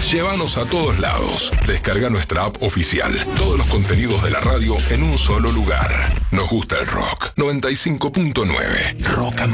Llévanos a todos lados. Descarga nuestra app oficial. Todos los contenidos de la radio en un solo lugar. Nos gusta el rock. 95.9. Rock and